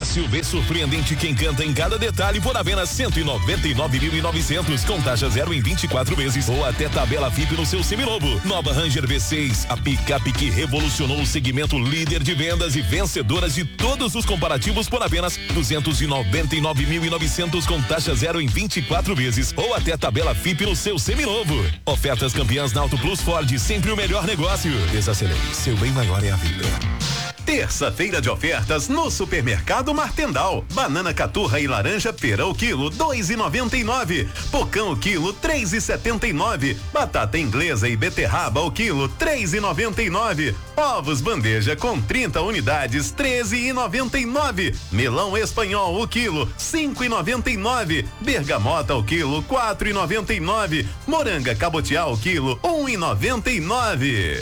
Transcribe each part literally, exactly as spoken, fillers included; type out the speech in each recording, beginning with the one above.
S U V surpreendente que encanta em cada detalhe por apenas cento e noventa e nove mil e novecentos, com taxa zero em vinte e quatro vezes ou até tabela F I P no seu seminovo. Nova Ranger V seis, a picape que revolucionou o segmento, líder de vendas e vencedoras de todos os comparativos por apenas duzentos e noventa e nove mil e novecentos, com taxa zero em vinte e quatro vezes ou até tabela F I P no seu seminovo. Ofertas campeãs na Auto Plus Ford, sempre o melhor negócio. Desacelere, seu bem maior é a vida. Terça-feira de ofertas no Supermercado Martendal. Banana caturra e laranja pera o quilo dois e noventa e nove. Pocão o quilo três e setenta e nove. Batata inglesa e beterraba o quilo três e noventa e nove. Ovos bandeja com trinta unidades treze e noventa e nove. Melão espanhol o quilo cinco e noventa e nove. Bergamota o quilo quatro e noventa e nove. Moranga cabotial o quilo um e noventa e nove.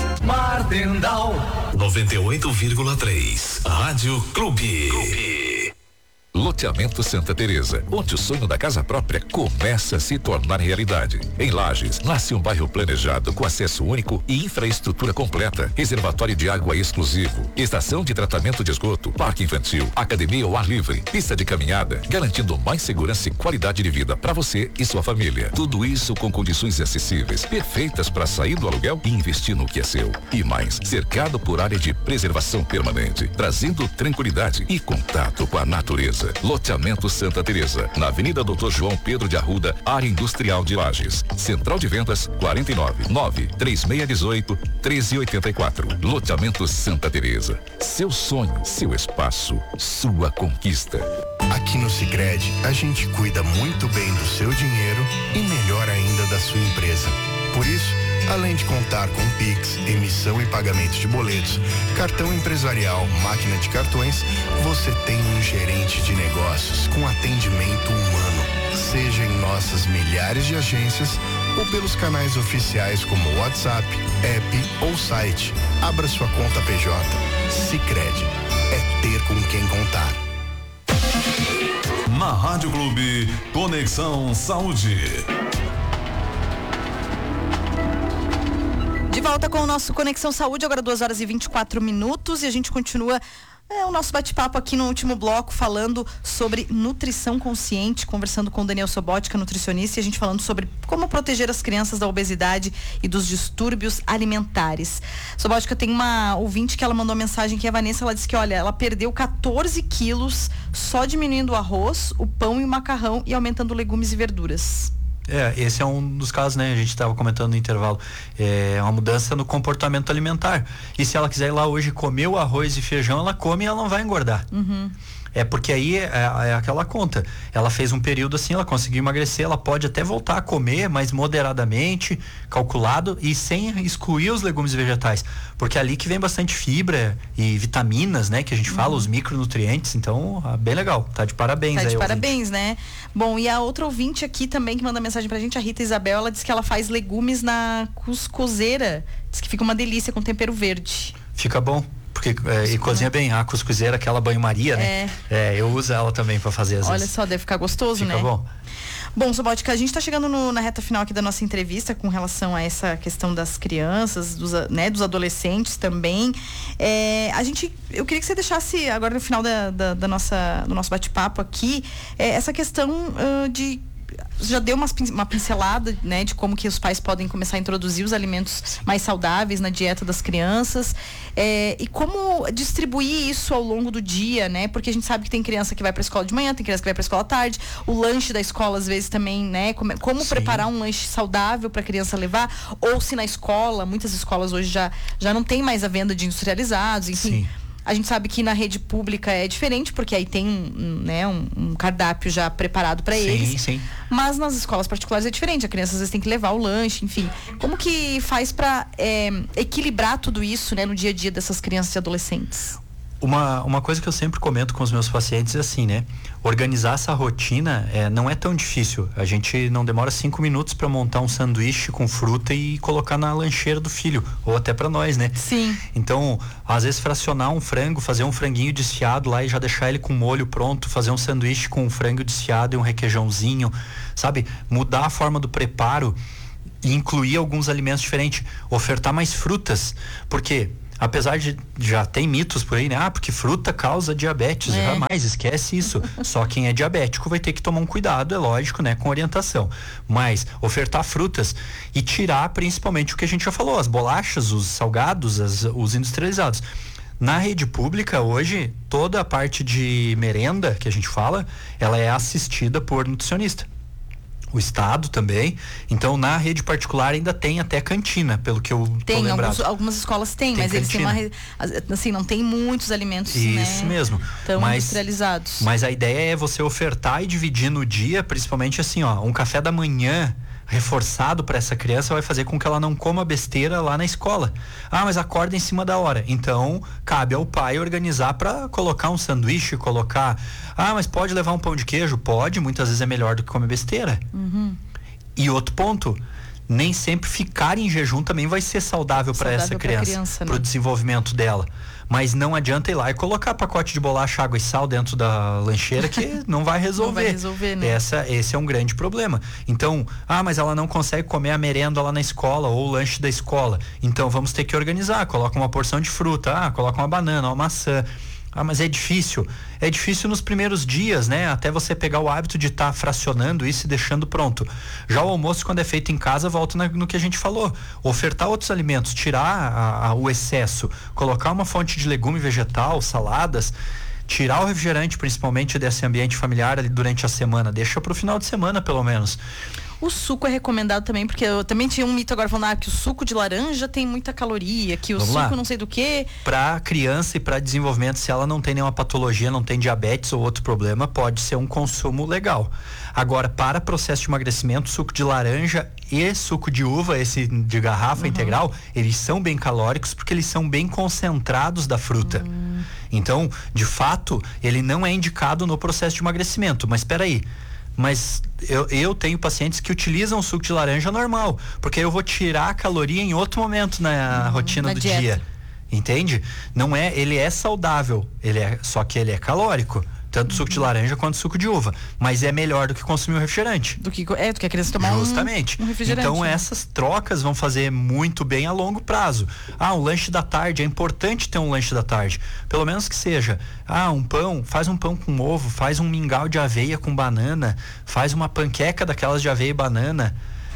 Martendal noventa e oito vírgula três Rádio Clube. Clube. Loteamento Santa Teresa, onde o sonho da casa própria começa a se tornar realidade. Em Lages, nasce um bairro planejado com acesso único e infraestrutura completa, reservatório de água exclusivo, estação de tratamento de esgoto, parque infantil, academia ao ar livre, pista de caminhada, garantindo mais segurança e qualidade de vida para você e sua família. Tudo isso com condições acessíveis, perfeitas para sair do aluguel e investir no que é seu. E mais, cercado por área de preservação permanente, trazendo tranquilidade e contato com a natureza. Loteamento Santa Teresa, na Avenida doutor João Pedro de Arruda, área industrial de Lages. Central de vendas quarenta e nove, nove três seis um oito, treze oitenta e quatro. Loteamento Santa Teresa. Seu sonho, seu espaço, sua conquista. Aqui no Sicredi, a gente cuida muito bem do seu dinheiro e melhor ainda da sua empresa. Por isso, além de contar com Pix, emissão e pagamento de boletos, cartão empresarial, máquina de cartões, você tem um gerente de negócios com atendimento humano, seja em nossas milhares de agências ou pelos canais oficiais como WhatsApp, app ou site. Abra sua conta P J. Sicredi é ter com quem contar. Na Rádio Clube, Conexão Saúde. De volta com o nosso Conexão Saúde, agora duas horas e vinte e quatro minutos, e a gente continua é, o nosso bate-papo aqui no último bloco falando sobre nutrição consciente, conversando com o Daniel Sobotka, nutricionista, e a gente falando sobre como proteger as crianças da obesidade e dos distúrbios alimentares. Sobotka, tem uma ouvinte que ela mandou uma mensagem que é a Vanessa, ela disse que, olha, ela perdeu quatorze quilos só diminuindo o arroz, o pão e o macarrão e aumentando legumes e verduras. É, esse é um dos casos, né? A gente estava comentando no intervalo. É uma mudança no comportamento alimentar. E se ela quiser ir lá hoje comer o arroz e feijão, ela come e ela não vai engordar. Uhum. É porque aí é, é aquela conta. Ela fez um período assim, ela conseguiu emagrecer, ela pode até voltar a comer, mas moderadamente, calculado e sem excluir os legumes e vegetais. Porque é ali que vem bastante fibra e vitaminas, né? Que a gente fala, uhum. os micronutrientes. Então, ah, bem legal. Tá de parabéns tá aí. Tá de parabéns, né? Bom, e a outra ouvinte aqui também que manda mensagem pra gente, a Rita Isabel, ela diz que ela faz legumes na cuscuzeira. Diz que fica uma delícia com tempero verde. Fica bom. Porque é, e cozinha bem, a cuscuzeira, aquela banho-maria, né? É. é, eu uso ela também pra fazer às Olha vezes. só, deve ficar gostoso, Fica né? bom. Bom, Sobotka, a gente está chegando no, na reta final aqui da nossa entrevista com relação a essa questão das crianças, dos, né, dos adolescentes também. É, a gente, eu queria que você deixasse agora no final da, da, da nossa, do nosso bate-papo aqui, é, essa questão uh, de já deu umas, uma pincelada, né, de como que os pais podem começar a introduzir os alimentos mais saudáveis na dieta das crianças, é, e como distribuir isso ao longo do dia, né, porque a gente sabe que tem criança que vai para a escola de manhã, tem criança que vai para a escola à tarde, o lanche da escola às vezes também, né, como, como preparar um lanche saudável para a criança levar, ou se na escola, muitas escolas hoje já, já não tem mais a venda de industrializados, enfim. Sim. A gente sabe que na rede pública é diferente, porque aí tem um, né, um, um cardápio já preparado para eles. Sim. Mas nas escolas particulares é diferente. A criança às vezes tem que levar o lanche, enfim. Como que faz para é, equilibrar tudo isso, né, no dia a dia dessas crianças e adolescentes? Uma, uma coisa que eu sempre comento com os meus pacientes é assim, né? Organizar essa rotina é, não é tão difícil. A gente não demora cinco minutos para montar um sanduíche com fruta e colocar na lancheira do filho, ou até para nós, né? Sim. Então, às vezes fracionar um frango, fazer um franguinho desfiado lá e já deixar ele com molho pronto, fazer um sanduíche com um frango desfiado e um requeijãozinho, sabe? Mudar a forma do preparo e incluir alguns alimentos diferentes, ofertar mais frutas, porque apesar de já tem mitos por aí, né? Ah, porque fruta causa diabetes. É. Jamais, esquece isso. Só quem é diabético vai ter que tomar um cuidado, é lógico, né? Com orientação. Mas ofertar frutas e tirar principalmente o que a gente já falou, as bolachas, os salgados, as, os industrializados. Na rede pública, hoje, toda a parte de merenda que a gente fala, ela é assistida por nutricionista. O Estado também. Então, na rede particular ainda tem até cantina, pelo que eu tem, tô lembrado. Alguns, algumas escolas têm, tem mas cantina. Eles têm uma... Assim, não tem muitos alimentos, Isso né, mesmo. tão mas, industrializados. Mas a ideia é você ofertar e dividir no dia, principalmente assim, ó, um café da manhã reforçado para essa criança vai fazer com que ela não coma besteira lá na escola. Ah, mas acorda em cima da hora. Então, cabe ao pai organizar para colocar um sanduíche, colocar... Ah, mas pode levar um pão de queijo? Pode, muitas vezes é melhor do que comer besteira. Uhum. E outro ponto, nem sempre ficar em jejum também vai ser saudável para essa criança, criança para o né? desenvolvimento dela. Mas não adianta ir lá e colocar pacote de bolacha, água e sal dentro da lancheira que não vai resolver. Não vai resolver, né? Essa, esse é um grande problema. Então, ah, mas ela não consegue comer a merenda lá na escola ou o lanche da escola. Então, vamos ter que organizar. Coloca uma porção de fruta, ah, coloca uma banana, uma maçã. Ah, mas é difícil. É difícil nos primeiros dias, né? Até você pegar o hábito de estar tá fracionando isso e deixando pronto. Já o almoço, quando é feito em casa, volta na, no que a gente falou. Ofertar outros alimentos, tirar a, a, o excesso, colocar uma fonte de legume vegetal, saladas, tirar o refrigerante, principalmente desse ambiente familiar ali durante a semana. Deixa pro final de semana, pelo menos. O suco é recomendado também, porque eu também tinha um mito agora falando ah, que o suco de laranja tem muita caloria, que o Vamos suco lá. não sei do que. Para criança e para desenvolvimento, se ela não tem nenhuma patologia, não tem diabetes ou outro problema, pode ser um consumo legal. Agora, para processo de emagrecimento, suco de laranja e suco de uva, esse de garrafa uhum. integral, eles são bem calóricos porque eles são bem concentrados da fruta. Uhum. Então, de fato, ele não é indicado no processo de emagrecimento. Mas espera aí. Mas eu, eu tenho pacientes que utilizam o suco de laranja normal, porque eu vou tirar a caloria em outro momento na uhum, rotina na do dieta. dia. Entende? Não é, ele é saudável, ele é, só que ele é calórico. Tanto suco de laranja quanto suco de uva. Mas é melhor do que consumir um refrigerante. Do que, é, do que a criança tomar Justamente. um, um refrigerante. Então né? essas trocas vão fazer muito bem a longo prazo. Ah, um lanche da tarde, é importante ter um lanche da tarde. Pelo menos que seja. Ah, um pão, faz um pão com ovo, faz um mingau de aveia com banana, faz uma panqueca daquelas de aveia e banana.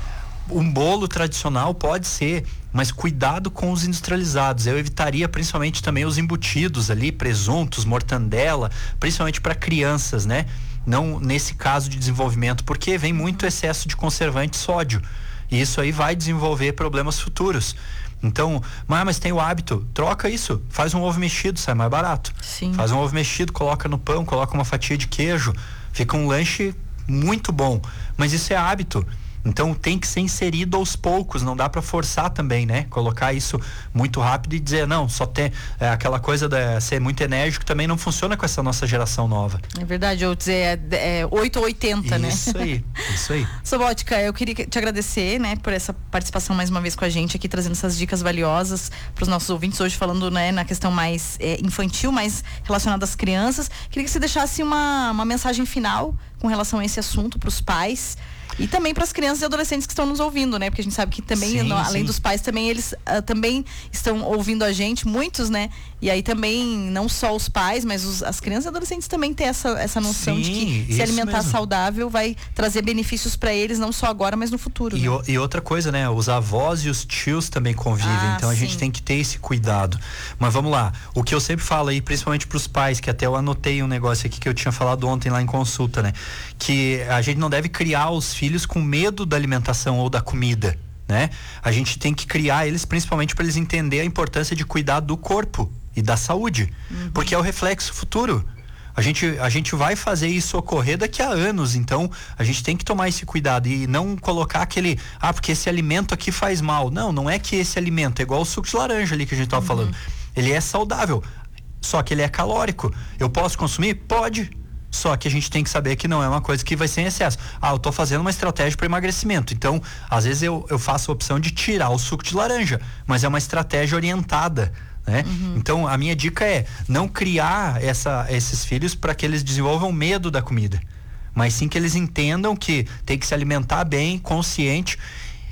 Um bolo tradicional pode ser, mas cuidado com os industrializados. Eu evitaria principalmente também os embutidos ali, presuntos, mortandela, principalmente para crianças, né? Não nesse caso de desenvolvimento, porque vem muito excesso de conservante sódio. E isso aí vai desenvolver problemas futuros. Então, mas, mas tem o hábito, troca isso, faz um ovo mexido, sai mais barato. Sim. Faz um ovo mexido, coloca no pão, coloca uma fatia de queijo, fica um lanche muito bom. Mas isso é hábito. Então tem que ser inserido aos poucos, não dá para forçar também, né? Colocar isso muito rápido e dizer, não, só tem é, aquela coisa de ser muito enérgico também não funciona com essa nossa geração nova. É verdade, eu dizer, é, é oito ou oitenta, né? Isso aí, isso aí. Sobótica, eu queria te agradecer, né, por essa participação mais uma vez com a gente aqui, trazendo essas dicas valiosas para os nossos ouvintes, hoje falando, né, na questão mais é, infantil, mais relacionada às crianças. Queria que você deixasse uma, uma mensagem final com relação a esse assunto para os pais. E também para as crianças e adolescentes que estão nos ouvindo, né? Porque a gente sabe que também, sim, no, além sim. dos pais, também eles uh, também estão ouvindo a gente, muitos, né? E aí também, não só os pais, mas os, as crianças e adolescentes também têm essa, essa noção sim, de que se alimentar mesmo. saudável vai trazer benefícios para eles, não só agora, mas no futuro. E, né? o, e outra coisa, né? Os avós e os tios também convivem, Ah, então a sim. gente tem que ter esse cuidado. Mas vamos lá, o que eu sempre falo aí, principalmente para os pais, que até eu anotei um negócio aqui que eu tinha falado ontem lá em consulta, né? Que a gente não deve criar os filhos com medo da alimentação ou da comida, né? A gente tem que criar eles principalmente para eles entenderem a importância de cuidar do corpo e da saúde, uhum. porque é o reflexo futuro. A gente, a gente vai fazer isso ocorrer daqui a anos, então a gente tem que tomar esse cuidado e não colocar aquele, ah, porque esse alimento aqui faz mal. Não, não é que esse alimento é igual o suco de laranja ali que a gente tava uhum. falando. Ele é saudável, só que ele é calórico. Eu posso consumir? Pode. Só que a gente tem que saber que não é uma coisa que vai ser em excesso. Ah, eu tô fazendo uma estratégia para emagrecimento. Então, às vezes eu, eu faço a opção de tirar o suco de laranja, mas é uma estratégia orientada, né? Uhum. Então, a minha dica é não criar essa, esses filhos para que eles desenvolvam medo da comida, mas sim que eles entendam que tem que se alimentar bem, consciente.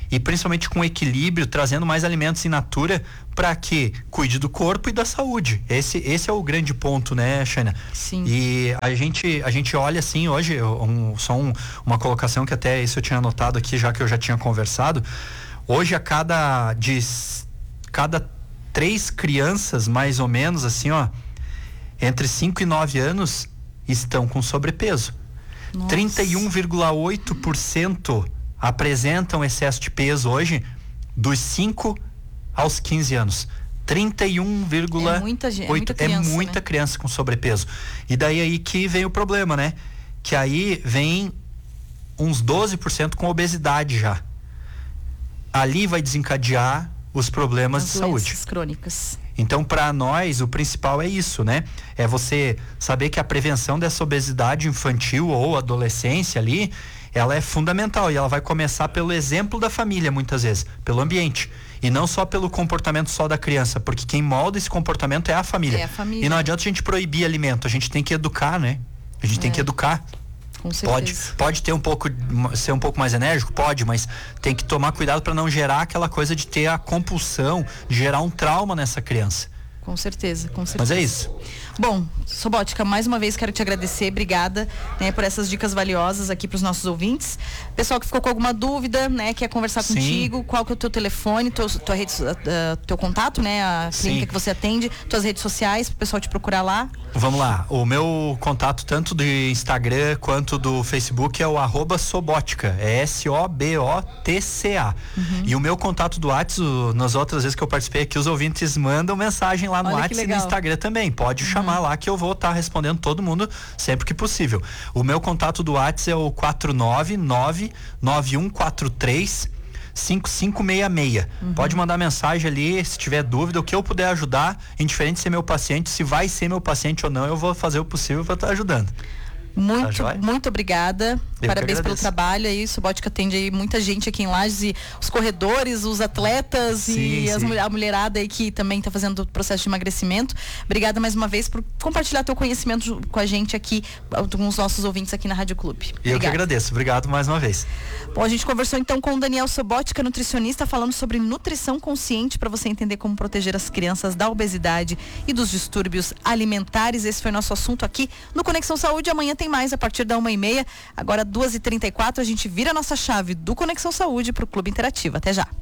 e principalmente com equilíbrio, trazendo mais alimentos in natura para que cuide do corpo e da saúde. Esse, esse é o grande ponto, né, Xana? Sim. E a gente, a gente olha assim hoje, um, só um, uma colocação que até isso eu tinha anotado aqui, já que eu já tinha conversado. Hoje, a cada de cada três crianças, mais ou menos, assim, ó, entre cinco e nove anos, estão com sobrepeso. Nossa. trinta e um vírgula oito por cento apresentam excesso de peso hoje, dos cinco aos quinze anos. trinta e um vírgula oito por cento. É muita, é muita criança, é muita né? criança com sobrepeso. E daí aí que vem o problema, né? Que aí vem uns doze por cento com obesidade já. Ali vai desencadear os problemas As de saúde crônicas. Então, para nós, o principal é isso, né? É você saber que a prevenção dessa obesidade infantil ou adolescência ali, ela é fundamental e ela vai começar pelo exemplo da família, muitas vezes, pelo ambiente. E não só pelo comportamento só da criança, porque quem molda esse comportamento é a família. É a família. E não adianta a gente proibir alimento, a gente tem que educar, né? A gente é. tem que educar. Com certeza. Pode, pode ter um pouco, ser um pouco mais enérgico, pode, mas tem que tomar cuidado para não gerar aquela coisa de ter a compulsão, de gerar um trauma nessa criança. Com certeza, com certeza. Mas é isso. Bom, Sobótica, mais uma vez quero te agradecer, obrigada, né, por essas dicas valiosas aqui para os nossos ouvintes. Pessoal que ficou com alguma dúvida, né, quer conversar Sim. contigo, qual que é o teu telefone, teu, tua rede, uh, teu contato, né, a clínica Sim. que você atende, tuas redes sociais, para o pessoal te procurar lá. Vamos lá, o meu contato tanto do Instagram quanto do Facebook é o arroba Sobótica, é S O B O T C A. Uhum. E o meu contato do WhatsApp, nas outras vezes que eu participei aqui, os ouvintes mandam mensagem lá no WhatsApp e no Instagram também, pode uhum. chamar lá que eu vou estar tá respondendo todo mundo sempre que possível. O meu contato do WhatsApp é o quatro nove nove nove um quatro três cinco cinco seis seis. Uhum. Pode mandar mensagem ali, se tiver dúvida, o que eu puder ajudar, indiferente de ser meu paciente, se vai ser meu paciente ou não, eu vou fazer o possível para estar tá ajudando. Muito, tá muito obrigada. Eu Parabéns pelo trabalho aí. O Sobótica atende aí muita gente aqui em Lages, e os corredores, os atletas sim, e as, a mulherada aí que também está fazendo o processo de emagrecimento. Obrigada mais uma vez por compartilhar teu conhecimento com a gente aqui, com os nossos ouvintes aqui na Rádio Clube. Eu Obrigada. que agradeço. Obrigado mais uma vez. Bom, a gente conversou então com o Daniel Sobótica, nutricionista, falando sobre nutrição consciente para você entender como proteger as crianças da obesidade e dos distúrbios alimentares. Esse foi nosso assunto aqui no Conexão Saúde. Amanhã tem mais a partir da uma e meia. Agora duas e trinta e quatro, a gente vira a nossa chave do Conexão Saúde para o Clube Interativo. Até já.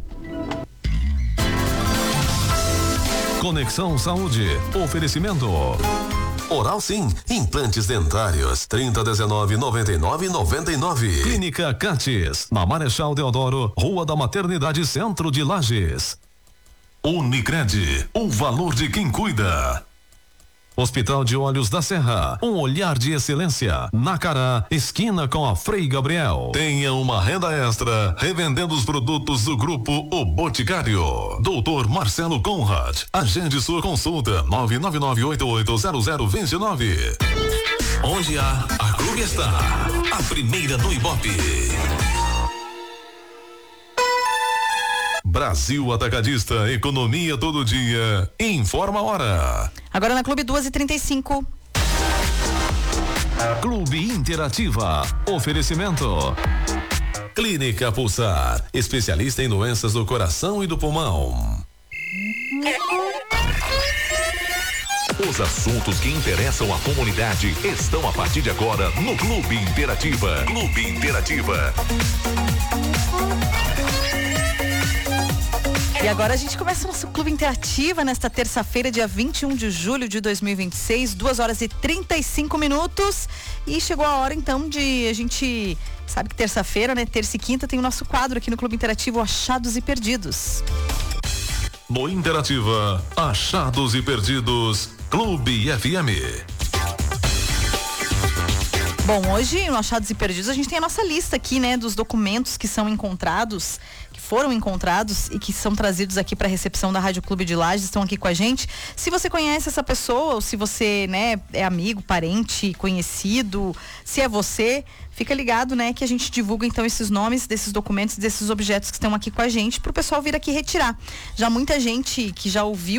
Conexão Saúde. Oferecimento. Oral Sim, implantes dentários, trinta, dezenove, noventa e nove, noventa e nove. Clínica Cates, na Marechal Deodoro, Rua da Maternidade, Centro de Lages. Unicred, o valor de quem cuida. Hospital de Olhos da Serra, um olhar de excelência. Nacará, esquina com a Frei Gabriel. Tenha uma renda extra revendendo os produtos do grupo O Boticário. Doutor Marcelo Conrad, agende sua consulta nove nove nove oito oito zero zero dois nove. Onde há, a Clube está. A primeira do Ibope. Brasil Atacadista, economia todo dia. Informa a hora. Agora na Clube duas e trinta e cinco. Clube Interativa. Oferecimento. Clínica Pulsar, especialista em doenças do coração e do pulmão. Os assuntos que interessam a comunidade estão a partir de agora no Clube Interativa. Clube Interativa. E agora a gente começa o nosso Clube Interativa nesta terça-feira, dia vinte e um de julho de dois mil e vinte e seis, duas horas e trinta e cinco minutos. E chegou a hora então de a gente, sabe que terça-feira, né? Terça e quinta tem o nosso quadro aqui no Clube Interativo, Achados e Perdidos. No Interativa, Achados e Perdidos, Clube F M. Bom, hoje no Achados e Perdidos a gente tem a nossa lista aqui, né, dos documentos que são encontrados, que foram encontrados e que são trazidos aqui para a recepção da Rádio Clube de Lages, estão aqui com a gente. Se você conhece essa pessoa, ou se você, né, é amigo, parente, conhecido, se é você, fica ligado, né, que a gente divulga então esses nomes desses documentos, desses objetos que estão aqui com a gente, para o pessoal vir aqui retirar. Já muita gente que já ouviu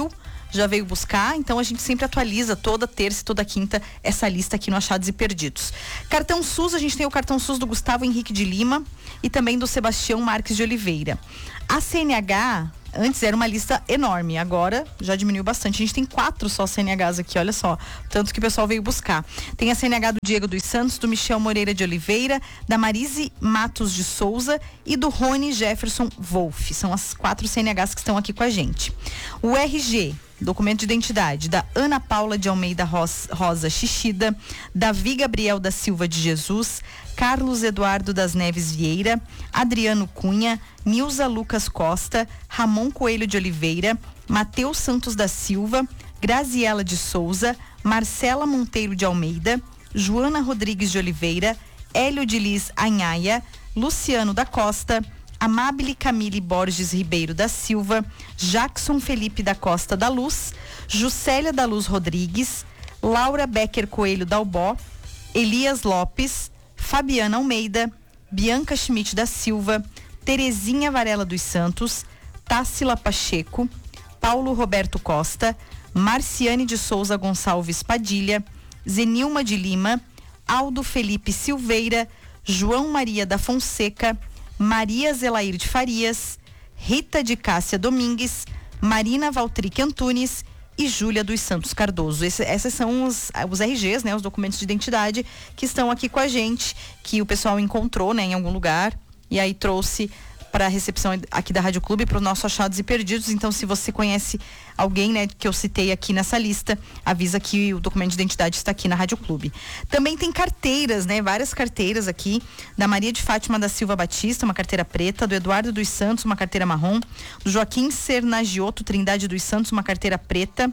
já veio buscar, então a gente sempre atualiza toda terça e toda quinta essa lista aqui no Achados e Perdidos. Cartão SUS, a gente tem o cartão SUS do Gustavo Henrique de Lima e também do Sebastião Marques de Oliveira. A C N H, antes era uma lista enorme, agora já diminuiu bastante. A gente tem quatro só C N Hs aqui, olha só, tanto que o pessoal veio buscar. Tem a C N H do Diego dos Santos, do Michel Moreira de Oliveira, da Marise Matos de Souza e do Rony Jefferson Wolff. São as quatro C N Hs que estão aqui com a gente. O R G, documento de identidade, da Ana Paula de Almeida Rosa Xixida, Davi Gabriel da Silva de Jesus, Carlos Eduardo das Neves Vieira, Adriano Cunha, Nilza Lucas Costa, Ramon Coelho de Oliveira, Matheus Santos da Silva, Graziela de Souza, Marcela Monteiro de Almeida, Joana Rodrigues de Oliveira, Hélio de Liz Anhaia, Luciano da Costa, Amabile Camille Borges Ribeiro da Silva, Jackson Felipe da Costa da Luz, Juscelia da Luz Rodrigues, Laura Becker Coelho Dalbó, Elias Lopes, Fabiana Almeida, Bianca Schmidt da Silva, Terezinha Varela dos Santos, Tássila Pacheco, Paulo Roberto Costa, Marciane de Souza Gonçalves Padilha, Zenilma de Lima, Aldo Felipe Silveira, João Maria da Fonseca, Maria Zelair de Farias, Rita de Cássia Domingues, Marina Valtrique Antunes e Júlia dos Santos Cardoso. Esse, esses são os, os R Gs, né, os documentos de identidade que estão aqui com a gente, que o pessoal encontrou, né, em algum lugar e aí trouxe para a recepção aqui da Rádio Clube, para o nosso Achados e Perdidos. Então, se você conhece alguém, né, que eu citei aqui nessa lista, avisa que o documento de identidade está aqui na Rádio Clube. Também tem carteiras, né, várias carteiras aqui, da Maria de Fátima da Silva Batista, uma carteira preta, do Eduardo dos Santos, uma carteira marrom, do Joaquim Sernagioto Trindade dos Santos, uma carteira preta,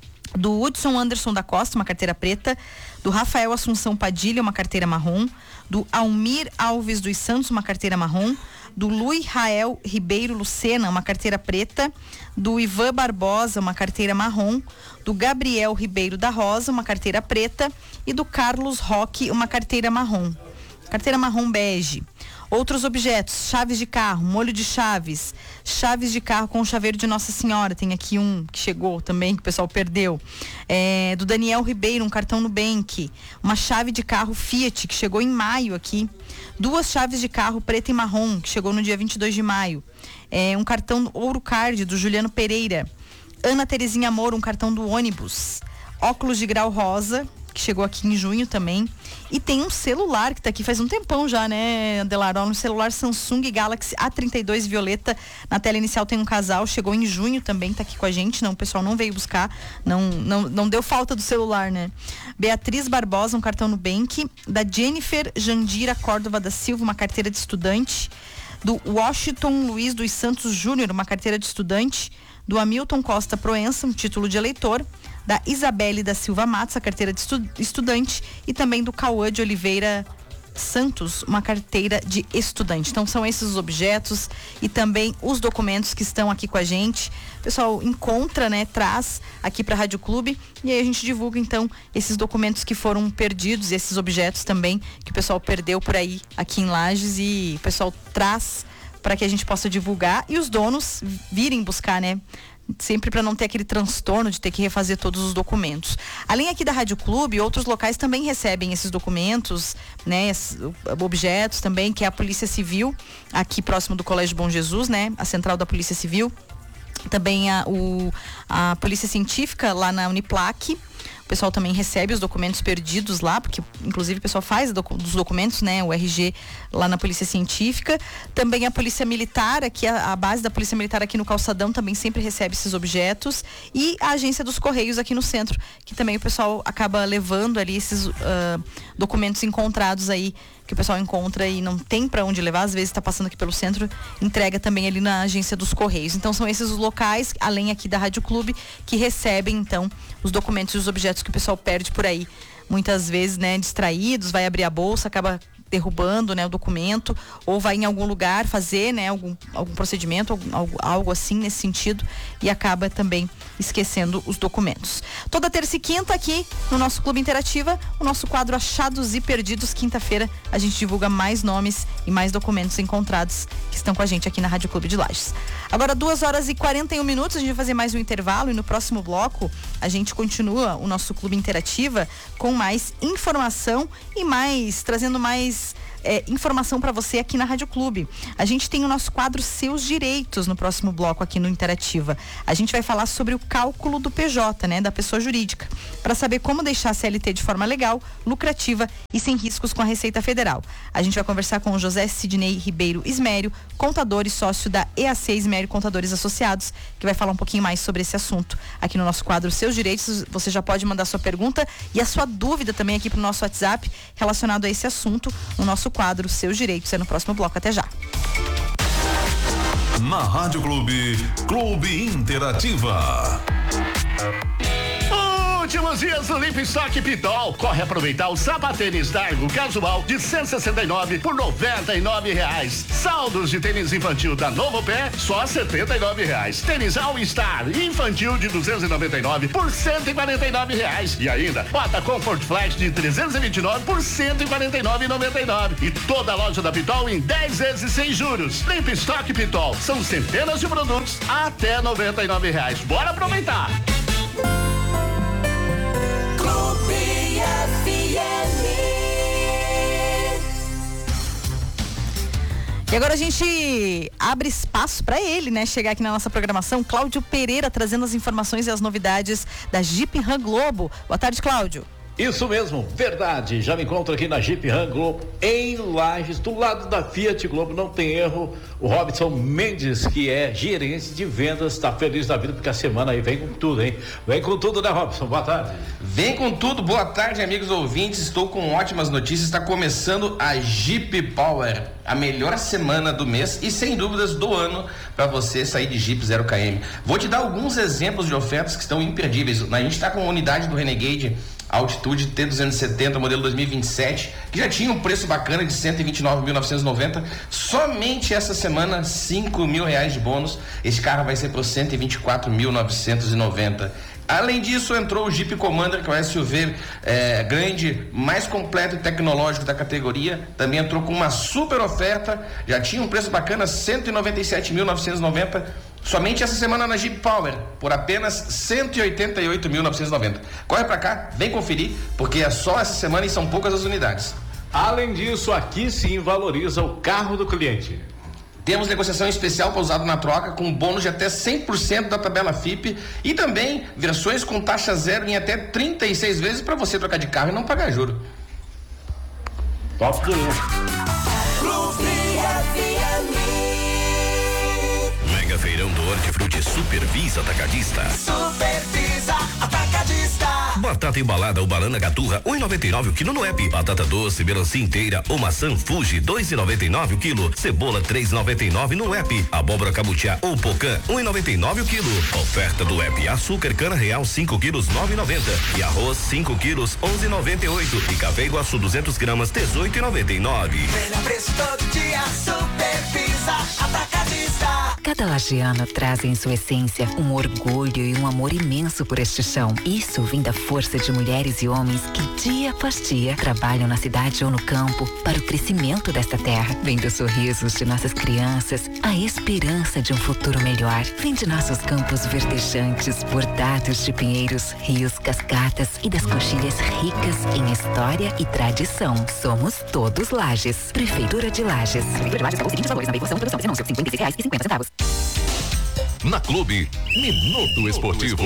do Hudson Anderson da Costa, uma carteira preta, do Rafael Assunção Padilha, uma carteira marrom, do Almir Alves dos Santos, uma carteira marrom, do Luiz Rael Ribeiro Lucena, uma carteira preta, do Ivan Barbosa, uma carteira marrom, do Gabriel Ribeiro da Rosa, uma carteira preta e do Carlos Roque, uma carteira marrom. Carteira marrom bege. Outros objetos: chaves de carro, molho de chaves, chaves de carro com chaveiro de Nossa Senhora. Tem aqui um que chegou também, que o pessoal perdeu. É, do Daniel Ribeiro, um cartão Nubank. Uma chave de carro Fiat, que chegou em maio aqui. Duas chaves de carro preta e marrom, que chegou no dia vinte e dois de maio. É, um cartão Ouro Card, do Juliano Pereira. Ana Terezinha Moro, um cartão do ônibus. Óculos de grau rosa, que chegou aqui em junho também. E tem um celular que tá aqui faz um tempão já, né, Adelar? Um celular Samsung Galaxy A trinta e dois violeta. Na tela inicial tem um casal, chegou em junho também, tá aqui com a gente. Não, o pessoal não veio buscar, não, não, não deu falta do celular, né? Beatriz Barbosa, um cartão Nubank. Da Jennifer Jandira Córdova da Silva, uma carteira de estudante. Do Washington Luiz dos Santos Júnior, uma carteira de estudante. Do Hamilton Costa Proença, um título de eleitor. Da Isabelle da Silva Matos, a carteira de estu- estudante, e também do Cauã de Oliveira Santos, uma carteira de estudante. Então são esses os objetos e também os documentos que estão aqui com a gente. O pessoal encontra, né, traz aqui para a Rádio Clube e aí a gente divulga então esses documentos que foram perdidos, esses objetos também que o pessoal perdeu por aí aqui em Lages, e o pessoal traz para que a gente possa divulgar e os donos virem buscar, né? Sempre para não ter aquele transtorno de ter que refazer todos os documentos. Além aqui da Rádio Clube, outros locais também recebem esses documentos, né, esses objetos também, que é a Polícia Civil, aqui próximo do Colégio Bom Jesus, né, a central da Polícia Civil. Também a, o, a Polícia Científica lá na Uniplac. O pessoal também recebe os documentos perdidos lá, porque inclusive o pessoal faz docu- dos documentos, né, o R G lá na Polícia Científica. Também a Polícia Militar, aqui a, a base da Polícia Militar aqui no Calçadão também sempre recebe esses objetos. E a Agência dos Correios aqui no centro, que também o pessoal acaba levando ali esses uh, documentos encontrados aí, que o pessoal encontra e não tem para onde levar, às vezes está passando aqui pelo centro, entrega também ali na Agência dos Correios. Então são esses os locais, além aqui da Rádio Clube, que recebem então os documentos e os objetos que o pessoal perde por aí. Muitas vezes, né, distraídos, vai abrir a bolsa, acaba derrubando, né, o documento, ou vai em algum lugar fazer, né, algum, algum procedimento, algum, algo, algo assim nesse sentido, e acaba também esquecendo os documentos. Toda terça e quinta aqui no nosso Clube Interativa, o nosso quadro Achados e Perdidos. Quinta-feira a gente divulga mais nomes e mais documentos encontrados que estão com a gente aqui na Rádio Clube de Lages. Agora duas horas e quarenta e um minutos, a gente vai fazer mais um intervalo e no próximo bloco a gente continua o nosso Clube Interativa com mais informação e mais, trazendo mais É, informação para você aqui na Rádio Clube. A gente tem o nosso quadro Seus Direitos no próximo bloco aqui no Interativa. A gente vai falar sobre o cálculo do P J, né, da pessoa jurídica, para saber como deixar a C L T de forma legal, lucrativa e sem riscos com a Receita Federal. A gente vai conversar com o José Sidney Ribeiro Ismério, contador e sócio da E A C Ismério Contadores Associados, que vai falar um pouquinho mais sobre esse assunto aqui no nosso quadro Seus Direitos. Você já pode mandar sua pergunta e a sua dúvida também aqui pro nosso WhatsApp relacionado a esse assunto no nosso quadro Seus Direitos. É no próximo bloco. Até já. Na Rádio Clube, Clube Interativa. Últimos dias do Limp Stock Pitol. Corre aproveitar o sapatênis Dargo casual de cento e sessenta e nove por noventa e nove reais. Saldos de tênis infantil da Novo Pé só setenta e nove reais. Tênis All Star infantil de duzentos e noventa e nove por cento e quarenta e nove reais. E ainda bota Comfort Flash de trezentos e vinte e nove por cento e quarenta e nove reais e noventa e nove. E toda a loja da Pitol em dez vezes sem juros. Limp Stock Pitol. São centenas de produtos até noventa e nove reais. Bora aproveitar. E agora a gente abre espaço para ele, né? Chegar aqui na nossa programação, Cláudio Pereira, trazendo as informações e as novidades da Jeep Ram Globo. Boa tarde, Cláudio. Isso mesmo, verdade. Já me encontro aqui na Jeep Ram Globo, em Lages, do lado da Fiat Globo, não tem erro. O Robson Mendes, que é gerente de vendas, está feliz da vida porque a semana aí vem com tudo, hein? Vem com tudo, né, Robson? Boa tarde. Vem com tudo, boa tarde, amigos ouvintes. Estou com ótimas notícias. Está começando a Jeep Power, a melhor semana do mês e sem dúvidas do ano para você sair de Jeep zero quilômetro. Vou te dar alguns exemplos de ofertas que estão imperdíveis. A gente está com a unidade do Renegade Altitude T duzentos e setenta, modelo dois mil e vinte e sete, que já tinha um preço bacana de cento e vinte e nove mil novecentos e noventa. Somente essa semana, cinco mil reais de bônus. Esse carro vai ser por cento e vinte e quatro mil novecentos e noventa. Além disso, entrou o Jeep Commander, que é o S U V é, grande, mais completo e tecnológico da categoria. Também entrou com uma super oferta, já tinha um preço bacana, cento e noventa e sete mil novecentos e noventa. Somente essa semana na Jeep Power, por apenas cento e oitenta e oito mil novecentos e noventa. Corre pra cá, vem conferir, porque é só essa semana e são poucas as unidades. Além disso, aqui sim valoriza o carro do cliente. Temos negociação especial para usado na troca, com bônus de até cem por cento da tabela F I P e também versões com taxa zero em até trinta e seis vezes para você trocar de carro e não pagar juro. Top de linha. Mega Feirão do Hortifruti Supervisa Atacadista. Supervisa Atacadista. Batata embalada ou banana gaturra, um e noventa e nove o quilo no app. Batata doce, melancia inteira ou maçã Fuji, dois e noventa e nove o quilo. Cebola, três e noventa e nove no app. Abóbora cabutiá ou pocã, um e noventa e nove o quilo. Oferta do app. Açúcar cana real, cinco quilos, nove e noventa. E arroz, cinco quilos, onze e noventa e oito. E café Iguaçu, duzentos gramas, dezoito e noventa e nove. Melhor preço todo dia, Supervisa Atacadista. Cada lagiano traz em sua essência um orgulho e um amor imenso por este chão. Isso vem da força de mulheres e homens que dia após dia trabalham na cidade ou no campo para o crescimento desta terra. Vem dos sorrisos de nossas crianças, a esperança de um futuro melhor. Vem de nossos campos verdejantes, bordados de pinheiros, rios, cascatas e das coxilhas ricas em história e tradição. Somos todos Lages. Prefeitura de Lages. Prefeitura de Lages pagou os seguintes valores na veiculação produção desse anúncio: cinquenta e seis reais e cinquenta centavos. Na Clube, Minuto Esportivo.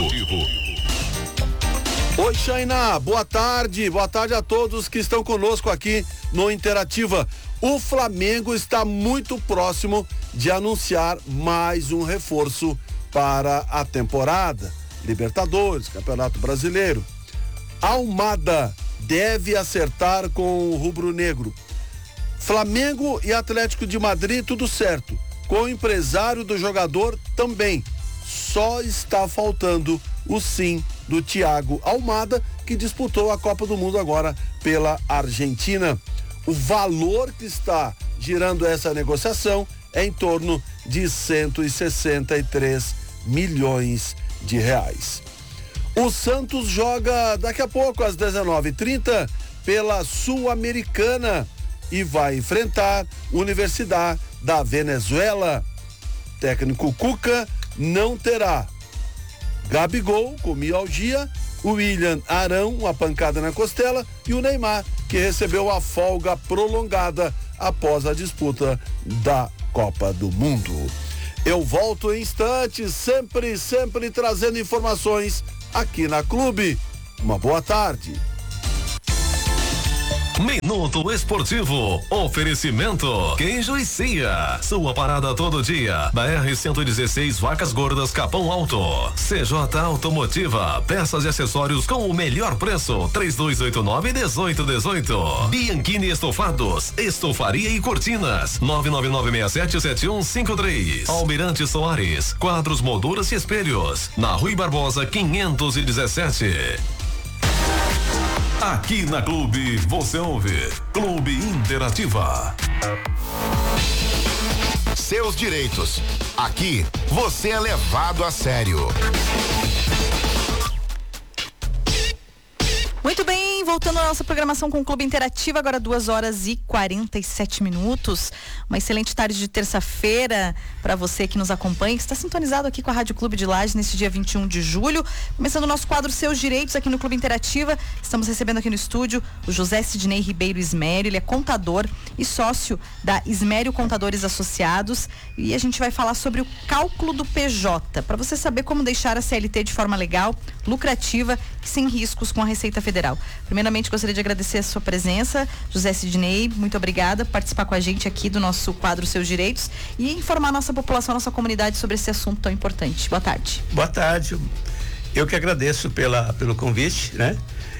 Oi, Chainá, boa tarde, boa tarde a todos que estão conosco aqui no Interativa. O Flamengo está muito próximo de anunciar mais um reforço para a temporada. Libertadores, Campeonato Brasileiro. Almada deve acertar com o rubro-negro. Flamengo e Atlético de Madrid, tudo certo. Com o empresário do jogador também. Só está faltando o sim do Thiago Almada, que disputou a Copa do Mundo agora pela Argentina. O valor que está girando essa negociação é em torno de cento e sessenta e três milhões de reais. O Santos joga daqui a pouco às dezenove e trinta pela Sul-Americana e vai enfrentar Universidade da Venezuela. Técnico Cuca não terá Gabigol com mialgia, o William Arão, uma pancada na costela, e o Neymar, que recebeu a folga prolongada após a disputa da Copa do Mundo. Eu volto em instantes, sempre, sempre trazendo informações aqui na Clube. Uma boa tarde. Minuto Esportivo, oferecimento Queijo e Cia, sua parada todo dia, da R cento e dezesseis Vacas Gordas Capão Alto. C J Automotiva, peças e acessórios com o melhor preço, três dois oito nove, dezoito dezoito. Bianchini Estofados, estofaria e cortinas, nove nove nove seis sete sete um cinco três. Almirante Soares, quadros, molduras e espelhos, na Rui Barbosa quinhentos e dezessete. Aqui na Clube, você ouve Clube Interativa. Seus direitos. Aqui, você é levado a sério. Muito bem, voltando à nossa programação com o Clube Interativa, agora duas horas e quarenta e sete minutos. Uma excelente tarde de terça-feira para você que nos acompanha, que está sintonizado aqui com a Rádio Clube de Lages nesse dia vinte e um de julho. Começando o nosso quadro Seus Direitos aqui no Clube Interativa. Estamos recebendo aqui no estúdio o José Sidney Ribeiro Ismério. Ele é contador e sócio da Ismério Contadores Associados. E a gente vai falar sobre o cálculo do P J, para você saber como deixar a C L T de forma legal, lucrativa e sem riscos com a Receita Federal. Primeiramente, gostaria de agradecer a sua presença, José Sidney, muito obrigada por participar com a gente aqui do nosso quadro Seus Direitos e informar a nossa população, a nossa comunidade sobre esse assunto tão importante. Boa tarde. Boa tarde. Eu que agradeço pela, pelo convite, né?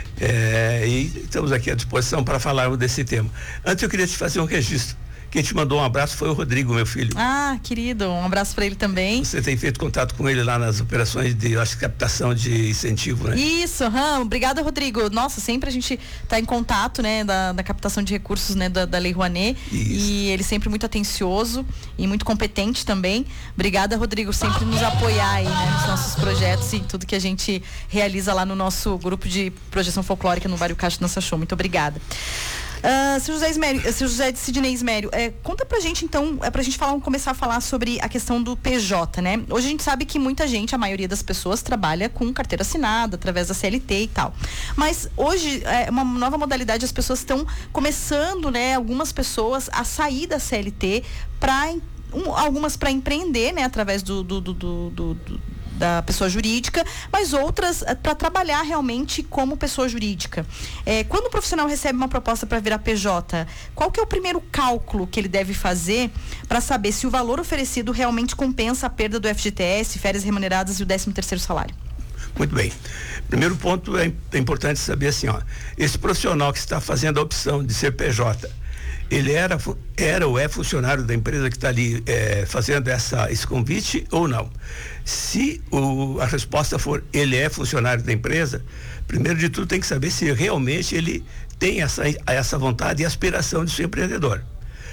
É, e estamos aqui à disposição para falarmos desse tema. Antes, eu queria te fazer um registro. Quem te mandou um abraço foi o Rodrigo, meu filho. Ah, querido, um abraço para ele também. Você tem feito contato com ele lá nas operações de, acho que captação de incentivo, né? Isso, hum, obrigada, Rodrigo. Nossa, sempre a gente está em contato, né, da, da captação de recursos, né, da, da Lei Rouanet. Isso. E ele sempre muito atencioso e muito competente também. Obrigada, Rodrigo, sempre nos apoiar aí, né, nos nossos projetos e tudo que a gente realiza lá no nosso grupo de projeção folclórica no Vário Caixa Dança Show. Muito obrigada. Uh, seu José Ismério, seu José Sidney Ismério, é, conta pra gente então, é pra gente falar, começar a falar sobre a questão do P J, né? Hoje a gente sabe que muita gente, a maioria das pessoas trabalha com carteira assinada, através da C L T e tal. Mas hoje é uma nova modalidade, as pessoas estão começando, né? Algumas pessoas a sair da C L T para um, algumas para empreender, né? Através do, do, do, do, do da pessoa jurídica, mas outras para trabalhar realmente como pessoa jurídica. É, quando o profissional recebe uma proposta para virar P J, qual que é o primeiro cálculo que ele deve fazer para saber se o valor oferecido realmente compensa a perda do F G T S, férias remuneradas e o décimo terceiro salário? Muito bem. Primeiro ponto, é, é importante saber assim, ó, esse profissional que está fazendo a opção de ser P J, ele era, era ou é funcionário da empresa que está ali é, fazendo essa, esse convite ou não? Se o, a resposta for ele é funcionário da empresa, primeiro de tudo tem que saber se realmente ele tem essa, essa vontade e aspiração de ser empreendedor.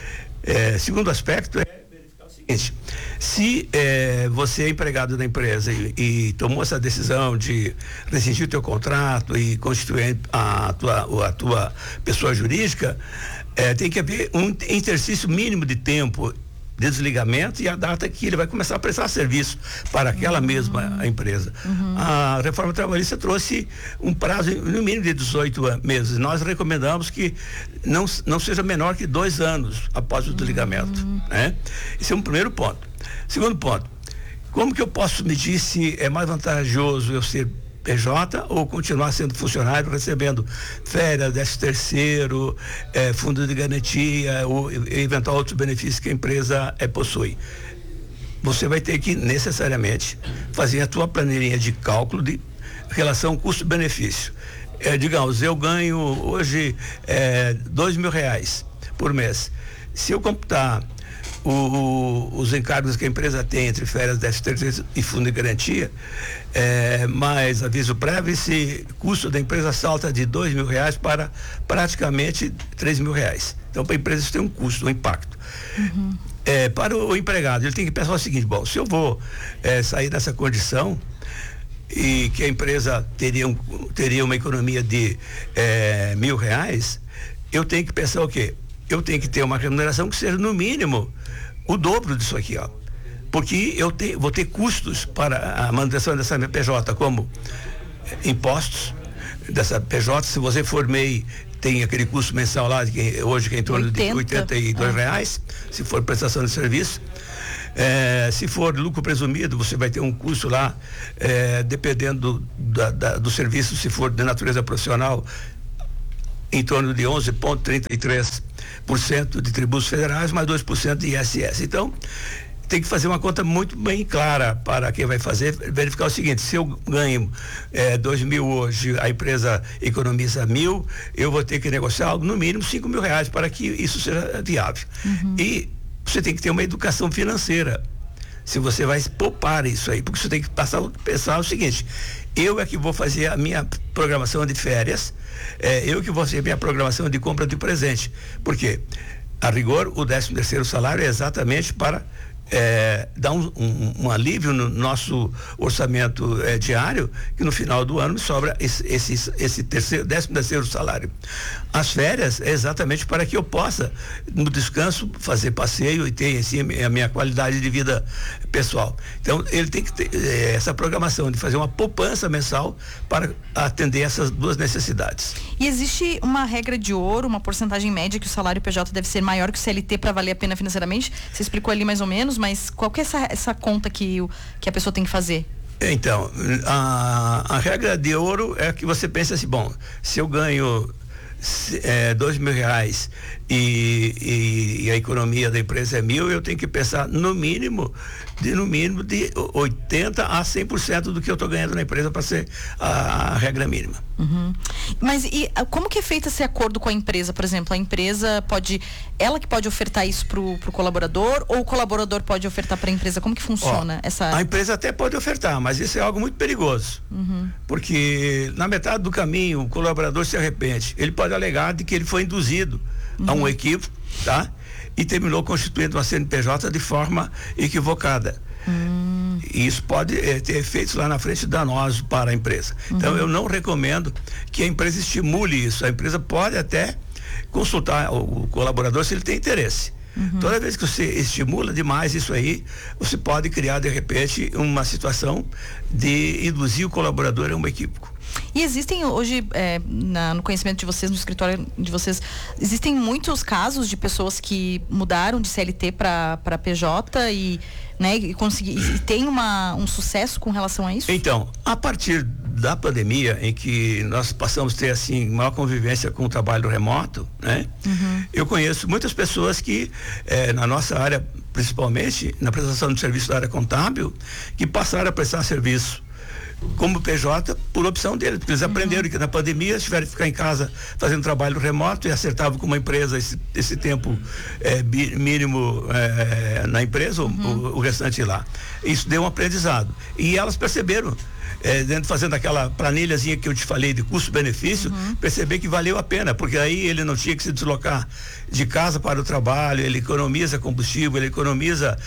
É, segundo aspecto é verificar o seguinte: se é, você é empregado da empresa e, e tomou essa decisão de rescindir o teu contrato e constituir a tua, a tua pessoa jurídica, É, tem que haver um exercício mínimo de tempo de desligamento e a data que ele vai começar a prestar serviço para aquela uhum. mesma empresa. Uhum. A reforma trabalhista trouxe um prazo no mínimo de dezoito meses. Nós recomendamos que não, não seja menor que dois anos após o desligamento. Uhum. Né? Esse é um primeiro ponto. Segundo ponto, como que eu posso medir se é mais vantajoso eu ser P J ou continuar sendo funcionário, recebendo férias, décimo terceiro, eh, fundo de garantia ou eventual outros benefícios que a empresa eh, possui? Você vai ter que necessariamente fazer a tua planilha de cálculo de relação custo-benefício. Eh, digamos, eu ganho hoje eh, dois mil reais por mês. Se eu computar o, o, os encargos que a empresa tem entre férias, décimo terceiro e fundo de garantia, é, mais aviso prévio, esse custo da empresa salta de dois mil reais para praticamente três mil reais. Então, para a empresa isso tem um custo, um impacto. Uhum. É, para o, o empregado, ele tem que pensar o seguinte: bom, se eu vou é, sair dessa condição e que a empresa teria, um, teria uma economia de é, mil reais, eu tenho que pensar o quê? Eu tenho que ter uma remuneração que seja no mínimo o dobro disso aqui, ó. Porque eu te, vou ter custos para a manutenção dessa P J, como impostos dessa P J. Se você for M E I, tem aquele custo mensal lá, que hoje que é em torno oitenta, de oitenta e dois reais, se for prestação de serviço. É, se for lucro presumido, você vai ter um custo lá, é, dependendo do, da, da, do serviço, se for de natureza profissional, em torno de onze vírgula trinta e três por cento de tributos federais, mais dois por cento de I S S. Então, tem que fazer uma conta muito bem clara para quem vai fazer, verificar o seguinte: se eu ganho é, dois mil hoje, a empresa economiza mil, eu vou ter que negociar algo no mínimo cinco mil reais para que isso seja viável. Uhum. E você tem que ter uma educação financeira, se você vai poupar isso aí, porque você tem que passar, pensar o seguinte: eu é que vou fazer a minha programação de férias, é, eu que vou fazer a minha programação de compra de presente, porque a rigor o décimo terceiro salário é exatamente para É, dar um, um, um alívio no nosso orçamento é, diário, que no final do ano me sobra esse, esse, esse terceiro, décimo terceiro salário. As férias é exatamente para que eu possa, no descanso, fazer passeio e ter assim a minha qualidade de vida pessoal. Então, ele tem que ter é, essa programação de fazer uma poupança mensal para atender essas duas necessidades. E existe uma regra de ouro, uma porcentagem média que o salário P J deve ser maior que o C L T para valer a pena financeiramente? Você explicou ali mais ou menos, mas qual que é essa, essa conta que, o, que a pessoa tem que fazer? Então, a, a regra de ouro é que você pensa assim: bom, se eu ganho é, dois mil reais e, e, e a economia da empresa é mil, eu tenho que pensar no mínimo de no mínimo de oitenta a cem por cento do que eu estou ganhando na empresa para ser a, a regra mínima. Uhum. Mas e como que é feito esse acordo com a empresa? Por exemplo, a empresa pode, ela que pode ofertar isso pro, pro colaborador, ou o colaborador pode ofertar para a empresa? Como que funciona? Ó, essa? A empresa até pode ofertar, mas isso é algo muito perigoso. Uhum. Porque na metade do caminho o colaborador se arrepende. Ele pode alegar de que ele foi induzido uhum. a um equívoco, tá? E terminou constituindo uma C N P J de forma equivocada. Hum. E isso pode é, ter efeitos lá na frente danosos para a empresa. Uhum. Então, eu não recomendo que a empresa estimule isso. A empresa pode até consultar o, o colaborador se ele tem interesse. Uhum. Toda vez que você estimula demais isso aí, você pode criar, de repente, uma situação de induzir o colaborador a um equívoco. E existem hoje, é, na, no conhecimento de vocês, no escritório de vocês, existem muitos casos de pessoas que mudaram de C L T para P J e, né, e, consegui, e tem uma, um sucesso com relação a isso? Então, a partir da pandemia, em que nós passamos a ter assim maior convivência com o trabalho remoto, né? Uhum. Eu conheço muitas pessoas que, eh, na nossa área, principalmente na prestação de serviço da área contábil, que passaram a prestar serviço como P J por opção deles, porque eles uhum. aprenderam que na pandemia tiveram que ficar em casa fazendo trabalho remoto e acertavam com uma empresa esse, esse tempo é, bi, mínimo é, na empresa, uhum. o, o restante lá. Isso deu um aprendizado. E elas perceberam, é, dentro fazendo aquela planilhazinha que eu te falei de custo-benefício, uhum. perceber que valeu a pena, porque aí ele não tinha que se deslocar de casa para o trabalho, ele economiza combustível, ele economiza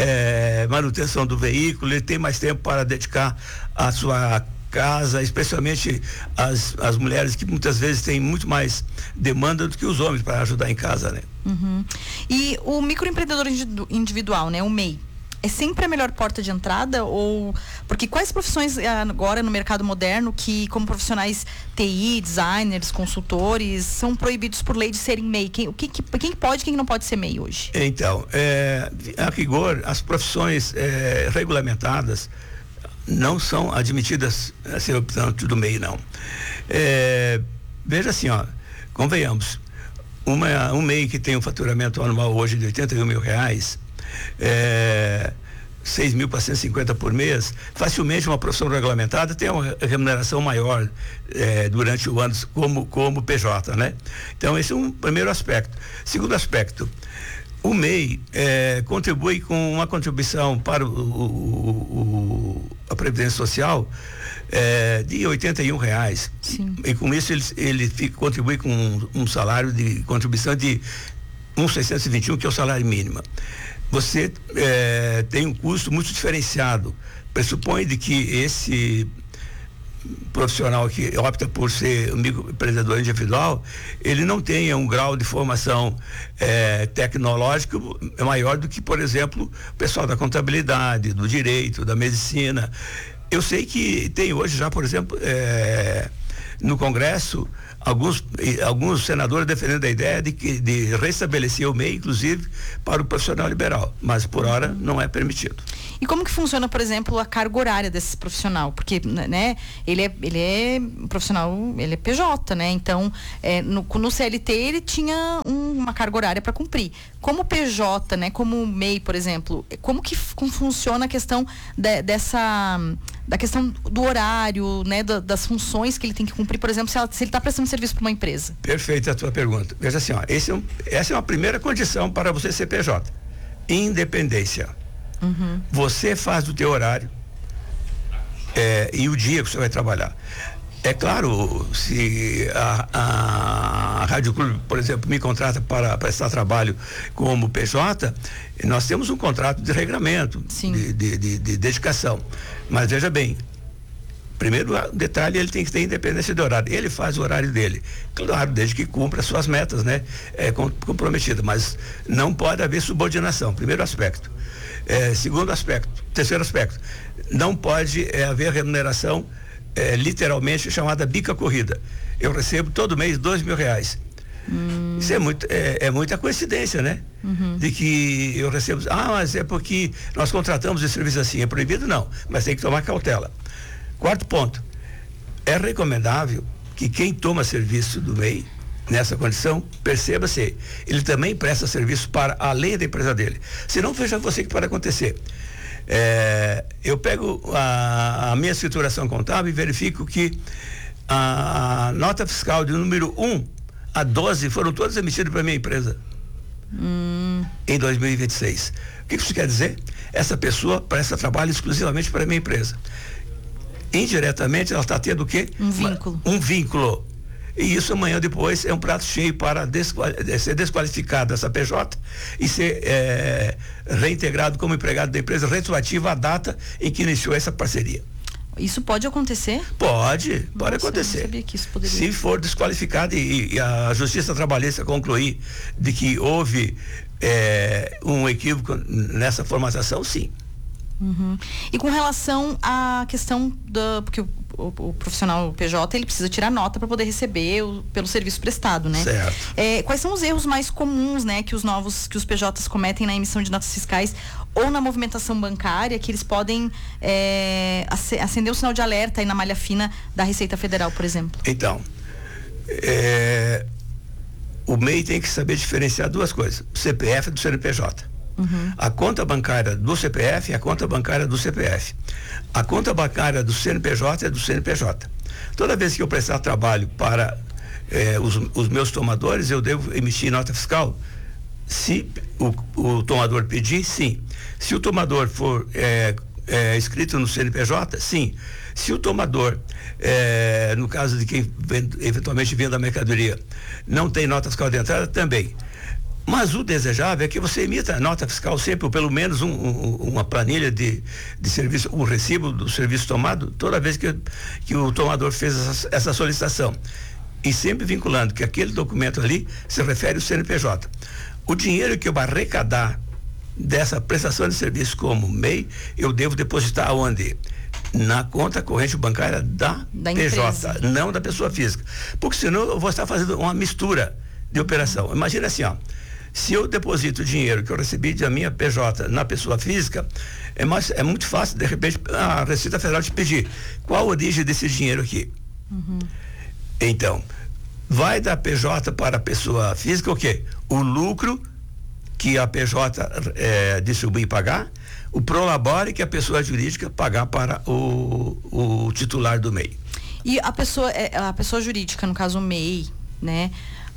é, manutenção do veículo, ele tem mais tempo para dedicar a sua casa, especialmente as, as mulheres que muitas vezes têm muito mais demanda do que os homens para ajudar em casa, né? Uhum. E o microempreendedor individual, né? O M E I, é sempre a melhor porta de entrada? Ou porque quais profissões agora no mercado moderno que, como profissionais T I, designers, consultores, são proibidos por lei de serem M E I? Quem, o que, quem pode e quem não pode ser M E I hoje? Então, é, a rigor, as profissões é, regulamentadas não são admitidas a ser opção do M E I, não. É, veja assim, ó, convenhamos, uma, um M E I que tem um faturamento anual hoje de oitenta e um mil reais, é, seis mil para cento e cinquenta por mês, facilmente uma profissão regulamentada tem uma remuneração maior é, durante o ano como, como P J, né? Então esse é um primeiro aspecto. Segundo aspecto, O M E I é, contribui com uma contribuição para o, o, o, a Previdência Social é, de oitenta e um reais. Sim. E com isso ele, ele fica, contribui com um, um salário de contribuição de um mil seiscentos e vinte e um, que é o salário mínimo. Você é, tem um custo muito diferenciado. Pressupõe de que esse profissional que opta por ser um microempreendedor individual, ele não tenha um grau de formação eh, tecnológico maior do que, por exemplo, o pessoal da contabilidade, do direito, da medicina. Eu sei que tem hoje já, por exemplo, eh, no Congresso, alguns, alguns senadores defendendo a ideia de, que, de restabelecer o M E I, inclusive, para o profissional liberal, mas por hora não é permitido. E como que funciona, por exemplo, a carga horária desse profissional? Porque, né, ele é, ele é um profissional, ele é P J, né? Então, é, no, no C L T ele tinha um, uma carga horária para cumprir. Como P J, né, como M E I, por exemplo, como que como funciona a questão de, dessa, da questão do horário, né, da, das funções que ele tem que cumprir, por exemplo, se, ela, se ele está prestando serviço para uma empresa? Perfeita a tua pergunta. Veja assim, ó, esse é um, essa é uma primeira condição para você ser P J. Independência. Uhum. Você faz o teu horário é, e o dia que você vai trabalhar. É claro, se a, a Rádio Clube, por exemplo, me contrata para prestar trabalho como P J, nós temos um contrato de regramento, de, de, de, de dedicação. Mas veja bem, primeiro detalhe, ele tem que ter independência de horário. Ele faz o horário dele, claro, desde que cumpra as suas metas, né? É comprometido, mas não pode haver subordinação, primeiro aspecto. É, segundo aspecto, terceiro aspecto, não pode é, haver remuneração é, literalmente chamada bica corrida. Eu recebo todo mês dois mil reais. Hum. Isso é, muito, é, é muita coincidência, né? Uhum. De que eu recebo, ah, mas é porque nós contratamos esse serviço assim, é proibido? Não, mas tem que tomar cautela. Quarto ponto, é recomendável que quem toma serviço do M E I nessa condição, perceba-se, ele também presta serviço para além da empresa dele. Senão, veja você o que pode acontecer. É, eu pego a, a minha escrituração contábil e verifico que a, a nota fiscal de número um a doze foram todas emitidas para minha empresa. Hum. Em dois mil e vinte e seis. O que isso quer dizer? Essa pessoa presta trabalho exclusivamente para a minha empresa. Indiretamente, ela está tendo o quê? Um vínculo. Uma, um vínculo. E isso amanhã depois é um prato cheio para desqual, ser desqualificado essa P J e ser é, reintegrado como empregado da empresa retroativo à data em que iniciou essa parceria. Isso pode acontecer? Pode, pode Nossa, acontecer. Eu não sabia que isso poderia. Se for desqualificado e, e a Justiça Trabalhista concluir de que houve é, um equívoco nessa formatação, sim. Uhum. E com relação à questão da, porque o, o, o profissional P J ele precisa tirar nota para poder receber o, pelo serviço prestado, né? Certo. É, quais são os erros mais comuns, né, que os novos, que os P Js cometem na emissão de notas fiscais ou na movimentação bancária, que eles podem é, acender o sinal de alerta aí na malha fina da Receita Federal, por exemplo? Então, é, o M E I tem que saber diferenciar duas coisas: o C P F do C N P J. Uhum. A conta bancária do C P F e a conta bancária do C P F. A conta bancária do C N P J é do C N P J. Toda vez que eu prestar trabalho para eh, os, os meus tomadores, eu devo emitir nota fiscal? Se o, o tomador pedir, sim. Se o tomador for eh, eh, inscrito no C N P J, sim. Se o tomador, eh, no caso de quem vende, eventualmente venda a mercadoria, não tem nota fiscal de entrada, também. Mas o desejável é que você emita a nota fiscal sempre, ou pelo menos um, um, uma planilha de, de serviço, um recibo do serviço tomado, toda vez que, que o tomador fez essa, essa solicitação. E sempre vinculando que aquele documento ali se refere ao C N P J. O dinheiro que eu arrecadar dessa prestação de serviço como M E I, eu devo depositar aonde? Na conta corrente bancária da, da P J, empresa. não da pessoa física. Porque senão eu vou estar fazendo uma mistura de operação. Imagina assim, ó. Se eu deposito o dinheiro que eu recebi da minha P J na pessoa física, é, mais, é muito fácil, de repente, a Receita Federal te pedir qual a origem desse dinheiro aqui. Uhum. Então, vai da P J para a pessoa física o quê? O lucro que a P J é, distribui e pagar, o prolabore que a pessoa jurídica pagar para o, o titular do M E I. E a pessoa, a pessoa jurídica, no caso o M E I, né?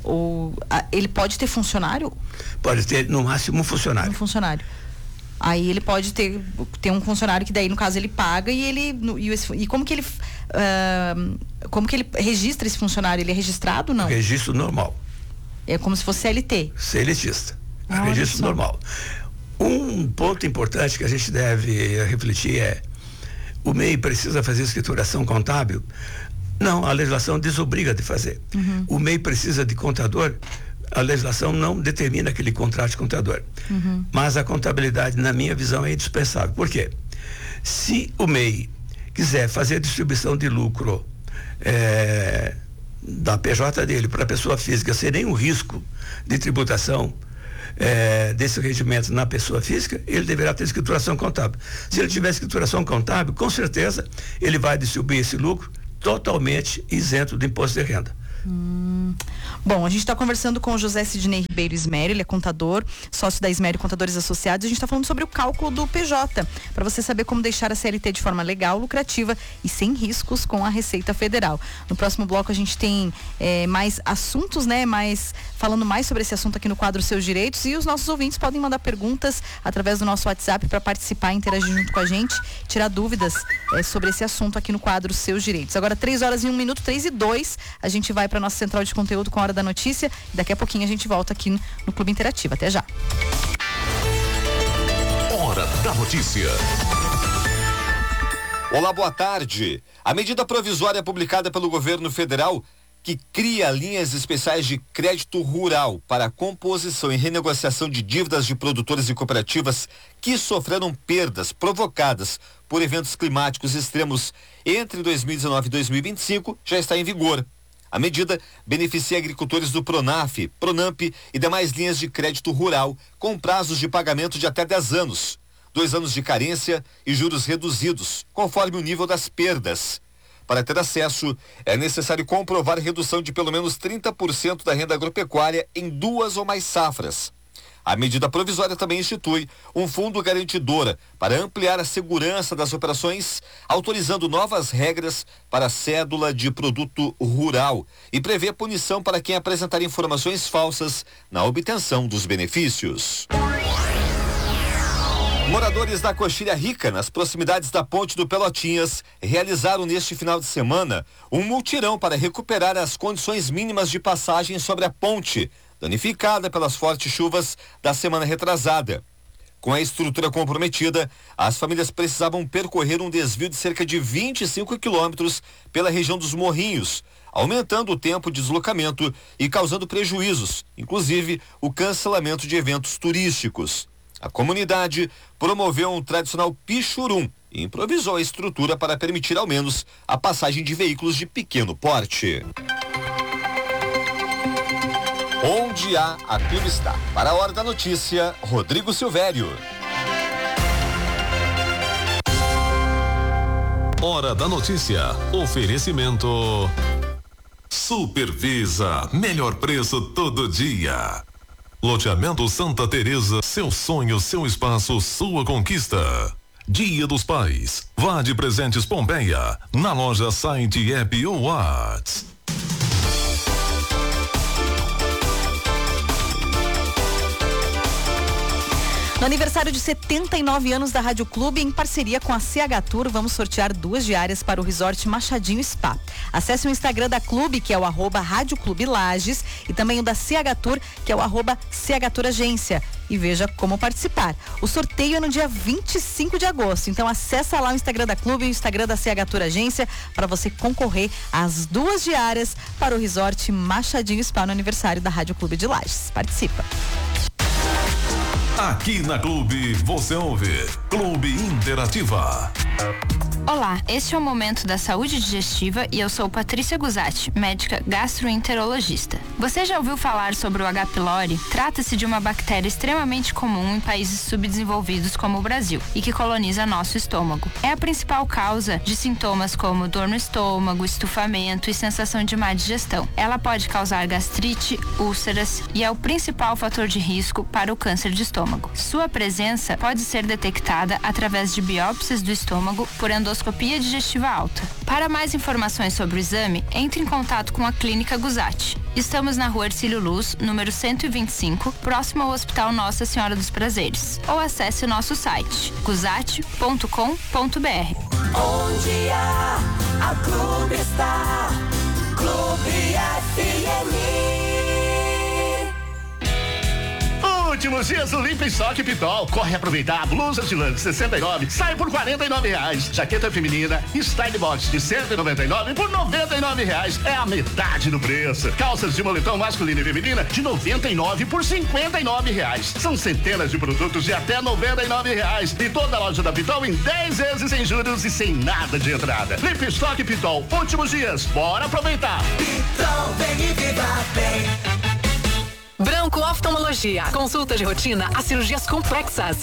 Ou a, ele pode ter funcionário? Pode ter no máximo um funcionário. Um funcionário. Aí ele pode ter, ter um funcionário que daí, no caso, ele paga e ele. No, e, esse, e como que ele. Uh, como que ele registra esse funcionário? Ele é registrado ou não? Registro normal. É como se fosse C L T. CLTista. Ah, registro normal. Um ponto importante que a gente deve refletir é: o M E I precisa fazer escrituração contábil? Não, a legislação desobriga de fazer. Uhum. O M E I precisa de contador? A legislação não determina aquele contrato de contador. Uhum. Mas a contabilidade, na minha visão, é indispensável. Por quê? Se o M E I quiser fazer a distribuição de lucro é, da P J dele para a pessoa física sem nenhum risco de tributação é, desse rendimento na pessoa física, ele deverá ter escrituração contábil. Se ele tiver escrituração contábil, com certeza ele vai distribuir esse lucro totalmente isento do imposto de renda. Hum. Bom, a gente está conversando com o José Sidney Ribeiro Ismério, ele é contador, sócio da Ismério Contadores Associados. A gente está falando sobre o cálculo do P J, para você saber como deixar a C L T de forma legal, lucrativa e sem riscos com a Receita Federal. No próximo bloco a gente tem é, mais assuntos, né? Mais, falando mais sobre esse assunto aqui no quadro Seus Direitos, e os nossos ouvintes podem mandar perguntas através do nosso WhatsApp para participar, interagir junto com a gente, tirar dúvidas é, sobre esse assunto aqui no quadro Seus Direitos. Agora três horas e um minuto, três e dois, a gente vai para nossa central de conteúdo com a Hora da Notícia, e daqui a pouquinho a gente volta aqui no, no Clube Interativo. Até já. Hora da Notícia. Olá, boa tarde. A medida provisória publicada pelo governo federal, que cria linhas especiais de crédito rural para a composição e renegociação de dívidas de produtores e cooperativas que sofreram perdas provocadas por eventos climáticos extremos entre dois mil e dezenove e dois mil e vinte e cinco, já está em vigor. A medida beneficia agricultores do Pronaf, Pronamp e demais linhas de crédito rural com prazos de pagamento de até dez anos, dois anos de carência e juros reduzidos, conforme o nível das perdas. Para ter acesso, é necessário comprovar redução de pelo menos trinta por cento da renda agropecuária em duas ou mais safras. A medida provisória também institui um fundo garantidor para ampliar a segurança das operações, autorizando novas regras para a cédula de produto rural e prevê punição para quem apresentar informações falsas na obtenção dos benefícios. Moradores da Coxilha Rica, nas proximidades da Ponte do Pelotinhas, realizaram neste final de semana um mutirão para recuperar as condições mínimas de passagem sobre a ponte, danificada pelas fortes chuvas da semana retrasada. Com a estrutura comprometida, as famílias precisavam percorrer um desvio de cerca de vinte e cinco quilômetros pela região dos Morrinhos, aumentando o tempo de deslocamento e causando prejuízos, inclusive o cancelamento de eventos turísticos. A comunidade promoveu um tradicional pichurum e improvisou a estrutura para permitir ao menos a passagem de veículos de pequeno porte. Onde há, aquilo está. Para a Hora da Notícia, Rodrigo Silvério. Hora da Notícia. Oferecimento Supervisa, melhor preço todo dia. Loteamento Santa Teresa, seu sonho, seu espaço, sua conquista. Dia dos Pais, vá de Presentes Pompeia, na loja, site, app ou WhatsApp. No aniversário de setenta e nove anos da Rádio Clube, em parceria com a C H Tour, vamos sortear duas diárias para o Resort Machadinho Spa. Acesse o Instagram da Clube, que é o arroba Rádio Clube Lages, e também o da C H Tour, que é o arroba C H Tour Agência, e veja como participar. O sorteio é no dia vinte e cinco de agosto, então acessa lá o Instagram da Clube e o Instagram da C H Tour Agência para você concorrer às duas diárias para o Resort Machadinho Spa no aniversário da Rádio Clube de Lages. Participa! Aqui na Clube, você ouve Clube Interativa. Olá, este é o Momento da Saúde Digestiva e eu sou Patrícia Guzatti, médica gastroenterologista. Você já ouviu falar sobre o H. pylori? Trata-se de uma bactéria extremamente comum em países subdesenvolvidos como o Brasil e que coloniza nosso estômago. É a principal causa de sintomas como dor no estômago, estufamento e sensação de má digestão. Ela pode causar gastrite, úlceras e é o principal fator de risco para o câncer de estômago. Sua presença pode ser detectada através de biópsias do estômago por endoscopia endoscopia digestiva alta. Para mais informações sobre o exame, entre em contato com a Clínica Guzatti. Estamos na rua Ercílio Luz, número cento e vinte e cinco, próximo ao Hospital Nossa Senhora dos Prazeres. Ou acesse o nosso site, guzatti ponto com ponto br. Onde há a Clube está, Clube F M. Últimos dias do Limpa Estoque Pitol. Corre aproveitar. Blusas de lã de sessenta e nove sai por quarenta e nove reais. Jaqueta feminina Style Box de cento e noventa e nove por noventa e nove reais. É a metade do preço. Calças de moletom masculina e feminina de noventa e nove por cinquenta e nove reais. São centenas de produtos de até noventa e nove reais. E toda a loja da Pitol em dez vezes sem juros e sem nada de entrada. Limpa Estoque Pitol. Últimos dias. Bora aproveitar. Pitol, vem e viva bem. Branco Oftalmologia. Consulta de rotina a cirurgias complexas.